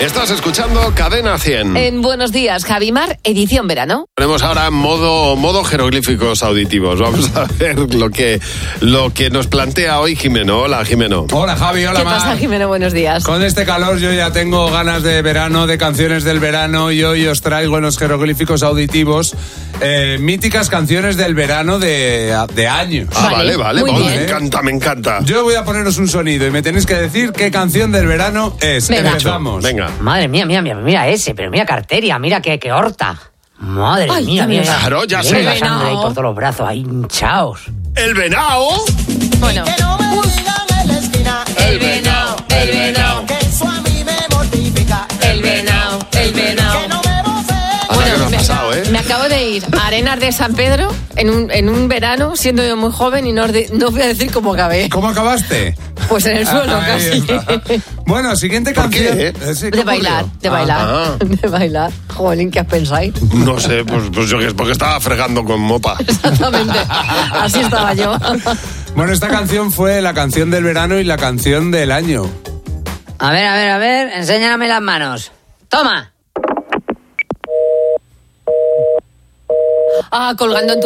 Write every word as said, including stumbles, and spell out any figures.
Estás escuchando Cadena cien. En Buenos Días, Javimar, edición verano. Tenemos ahora modo, modo jeroglíficos auditivos. Vamos a ver lo que, lo que nos plantea hoy Jimeno. Hola, Jimeno. Hola, Javi. Hola, ¿Qué Mar. pasa, Jimeno? Buenos días. Con este calor yo ya tengo ganas de verano, de canciones del verano, y hoy os traigo en los jeroglíficos auditivos eh, míticas canciones del verano de, de años. Ah, vale, vale. muy Oh, bien. me encanta, me encanta. Yo voy a poneros un sonido y me tenéis que decir qué canción del verano es. Venga. Empezamos. Venga. Madre mía, mira, mira, mira ese, pero mira Carteria, mira que, que horta. Madre Ay, mía, mira. mira. claro, ya Mira sé. la sangre ahí Venao. por todos los brazos, ahí hinchaos. El venao. Bueno, Que no me digan en la esquina el venao, el venao, que eso a mí me mortifica. el venao, el venao. Que no me vocee. Ahora que no ha me, pasado, ¿eh? me acabo de ir a Arenas de San Pedro en un, en un verano, siendo yo muy joven, y no, os de- no os voy a decir cómo acabé. ¿Cómo acabaste? Pues en el suelo Ahí casi. está. Bueno, siguiente ¿Por canción. qué? Eh, sí, ¿qué De bailar, ocurrió? de bailar, Ah. de bailar. Jolín, ¿qué os pensáis? No sé, pues, pues yo que es porque estaba fregando con mopa. Exactamente. Así estaba yo. Bueno, esta canción fue la canción del verano y la canción del año. A ver, a ver, a ver, enséñame las manos. Toma. Ah, colgando en tu